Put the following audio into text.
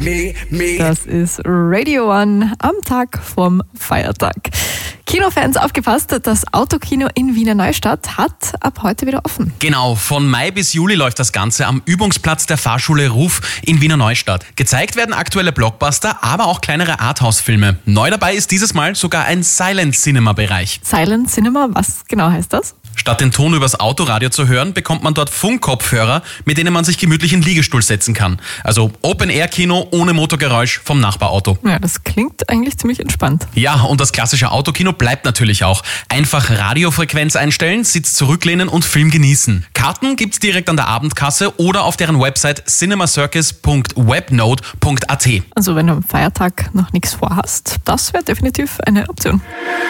Das ist Radio One am Tag vom Feiertag. Kinofans, aufgepasst, das Autokino in Wiener Neustadt hat ab heute wieder offen. Genau, von Mai bis Juli läuft das Ganze am Übungsplatz der Fahrschule Ruf in Wiener Neustadt. Gezeigt werden aktuelle Blockbuster, aber auch kleinere Arthouse-Filme. Neu dabei ist dieses Mal sogar ein Silent-Cinema-Bereich. Silent Cinema, was genau heißt das? Statt den Ton übers Autoradio zu hören, bekommt man dort Funkkopfhörer, mit denen man sich gemütlich in den Liegestuhl setzen kann. Also Open-Air-Kino ohne Motorgeräusch vom Nachbarauto. Ja, das klingt eigentlich ziemlich entspannt. Ja, und das klassische Autokino bleibt natürlich auch. Einfach Radiofrequenz einstellen, Sitz zurücklehnen und Film genießen. Karten gibt's direkt an der Abendkasse oder auf deren Website cinemacircus.webnode.at. Also wenn du am Feiertag noch nichts vorhast, das wäre definitiv eine Option.